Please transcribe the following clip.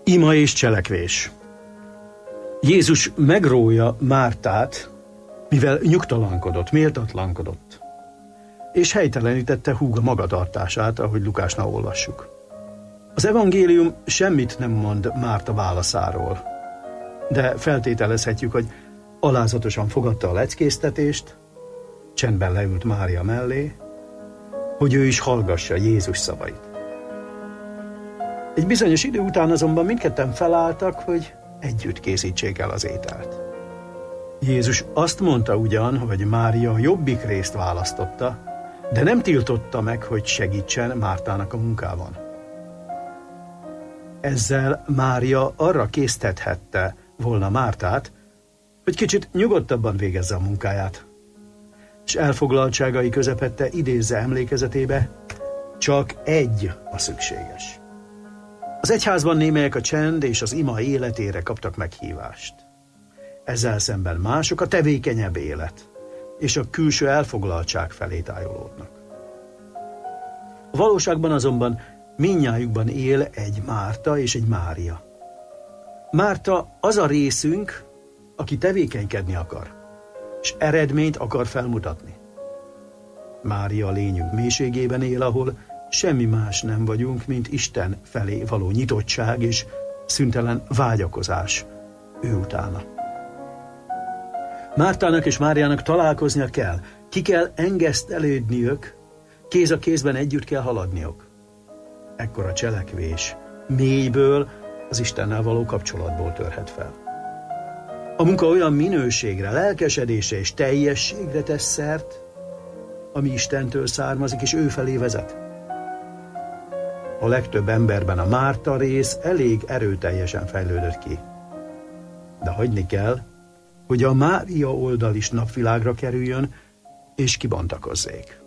Ima és cselekvés. Jézus megrója Mártát, mivel nyugtalankodott, méltatlankodott, és helytelenítette húga magatartását, ahogy Lukásnál olvassuk. Az evangélium semmit nem mond Márta válaszáról, de feltételezhetjük, hogy alázatosan fogadta a leckéztetést, csendben leült Mária mellé, hogy ő is hallgassa Jézus szavait. Egy bizonyos idő után azonban mindketten felálltak, hogy együtt készítsék el az ételt. Jézus azt mondta ugyan, hogy Mária a jobbik részt választotta, de nem tiltotta meg, hogy segítsen Mártának a munkában. Ezzel Mária arra késztethette volna Mártát, hogy kicsit nyugodtabban végezze a munkáját, és elfoglaltságai közepette idézze emlékezetébe, csak egy a szükséges. Az egyházban némelyek a csend és az ima életére kaptak meghívást. Ezzel szemben mások a tevékenyebb élet és a külső elfoglaltság felé tájolódnak. A valóságban azonban mindnyájukban él egy Márta és egy Mária. Márta az a részünk, aki tevékenykedni akar, és eredményt akar felmutatni. Mária a lényünk mélységében él, ahol semmi más nem vagyunk, mint Isten felé való nyitottság és szüntelen vágyakozás ő utána. Mártának és Máriának találkoznia kell, ki kell engesztelődniük, kéz a kézben együtt kell haladniuk. Ekkor a cselekvés mélyből, az Istennel való kapcsolatból törhet fel. A munka olyan minőségre, lelkesedésre és teljességre tesz szert, ami Istentől származik és ő felé vezet. A legtöbb emberben a Márta rész elég erőteljesen fejlődött ki. De hagyni kell, hogy a Mária oldal is napvilágra kerüljön és kibontakozzék.